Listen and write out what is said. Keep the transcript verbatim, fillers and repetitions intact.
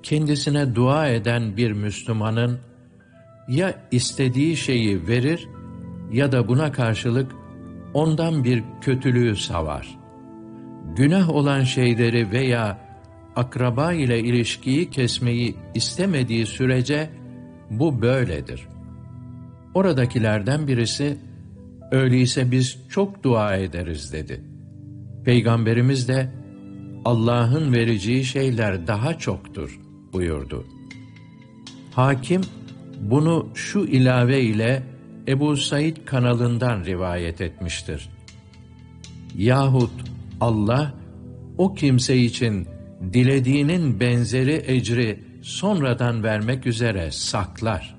kendisine dua eden bir Müslümanın ya istediği şeyi verir ya da buna karşılık ondan bir kötülüğü savar. Günah olan şeyleri veya akraba ile ilişkiyi kesmeyi istemediği sürece bu böyledir. Oradakilerden birisi, öyleyse biz çok dua ederiz dedi. Peygamberimiz de, Allah'ın vereceği şeyler daha çoktur buyurdu. Hakim, bunu şu ilave ile Ebu Said kanalından rivayet etmiştir. Yahut Allah, o kimse için dilediğinin benzeri ecri sonradan vermek üzere saklar.